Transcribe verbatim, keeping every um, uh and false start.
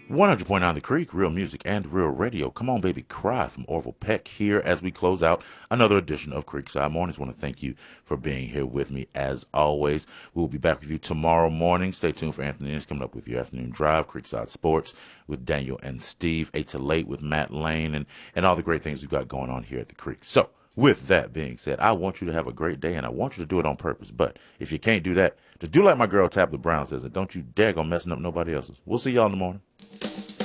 one hundred point nine The Creek, real music and real radio. Come on, baby, cry from Orville Peck here as we close out another edition of Creekside Mornings. I want to thank you for being here with me as always. We'll be back with you tomorrow morning. Stay tuned for Anthony Innes coming up with your afternoon drive, Creekside Sports with Daniel and Steve, eight to late with Matt Lane, and, and all the great things we've got going on here at the Creek. So, with that being said, I want you to have a great day, and I want you to do it on purpose. But if you can't do that, just do like my girl Tabitha Brown says, and don't you dare go messing up nobody else's. We'll see y'all in the morning.